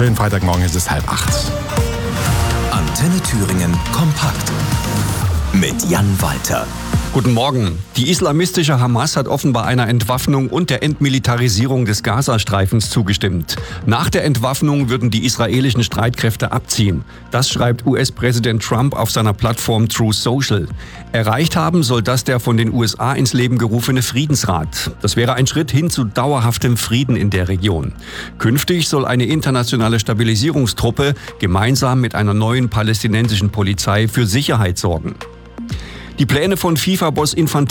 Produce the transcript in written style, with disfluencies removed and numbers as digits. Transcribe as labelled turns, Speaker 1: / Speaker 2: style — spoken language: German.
Speaker 1: Schönen Freitagmorgen, es ist 7:30.
Speaker 2: Antenne Thüringen kompakt mit Jan Walter.
Speaker 3: Guten Morgen. Die islamistische Hamas hat offenbar einer Entwaffnung und der Entmilitarisierung des Gazastreifens zugestimmt. Nach der Entwaffnung würden die israelischen Streitkräfte abziehen. Das schreibt US-Präsident Trump auf seiner Plattform Truth Social. Erreicht haben soll das der von den USA ins Leben gerufene Friedensrat. Das wäre ein Schritt hin zu dauerhaftem Frieden in der Region. Künftig soll eine internationale Stabilisierungstruppe gemeinsam mit einer neuen palästinensischen Polizei für Sicherheit sorgen. Die Pläne von FIFA-Boss Infantino